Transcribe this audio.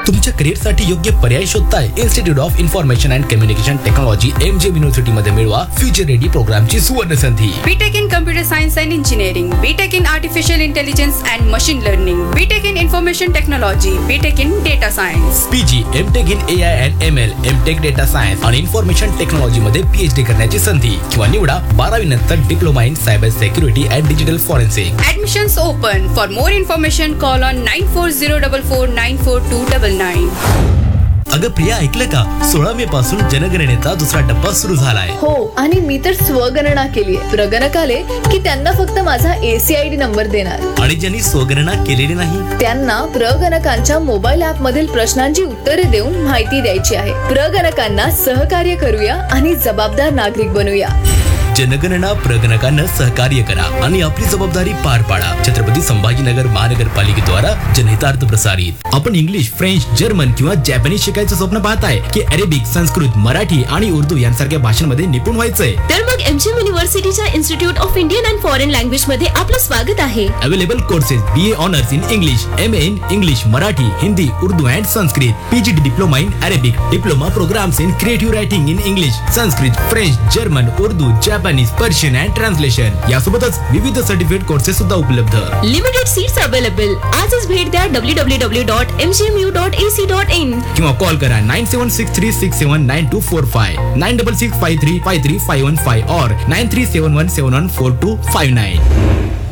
तुमच्या करिअरसाठी योग्य पर्याय शोधताय? Institute of information and communication technology MGM university मध्ये मिळवा फ्युचर रेडी प्रोग्रामची सुवर्ण संधी. BTech in Computer Science and Engineering, BTech in Artificial Intelligence and Machine Learning, BTech in Information Technology, BTech in Data Science. PG MTech in AI and ML, MTech Data Science आणि information technology मध्ये PhD करण्याची संधी किंवा निवडा 12वी नंतर diploma in cyber security and digital forensic. Admissions open. For more information, call on 9404494299. अगं प्रिया, ऐकलं का? 16 मे पासून जनगणनेचा दुसरा टप्पा सुरू झालाय. हो, आणि मी तर स्वगणना केलीये. प्रगणक आले की त्यांना फक्त माझा ACID नंबर देणार. आणि ज्यांनी स्वगणना केलेली नाही त्यांना प्रगणकांच्या मोबाईल ऍप मधील प्रश्नांची उत्तरे देऊन माहिती द्यायची आहे. प्रगणकांना सहकार्य करूया आणि जबाबदार नागरिक बनूया. जनगणना प्रगणकांना सहकार्य करा आणि आपली जबाबदारी पार पाडा. छत्रपती संभाजीनगर महानगरपालिकेद्वारा जनहितार्थ प्रसारित. आपण इंग्लिश, फ्रेंच, जर्मन किंवा जॅपनीज शिकायचं स्वप्न पाहताय की अरेबिक, संस्कृत, मराठी आणि उर्दू यांसारख्या भाषांमध्ये निपुण व्हायचंय? तर मग MGM युनिव्हर्सिटीच्या institute of Indian and foreign language मध्ये आपलं स्वागत आहे. Available courses BA honours in English, MA in English, Marathi, Hindi, Urdu and Sanskrit, PGD diploma in Arabic, diploma programs in creative writing in English, Sanskrit, French, German, Urdu, Japanese, Persian and translation यासोबतच विविध certificate courses सुद्धा उपलब्ध. Limited seats available. आजच भेट द्या www.mgmu.ac.in किंवा call करा 9763679245, 9665353515 और 9371714259.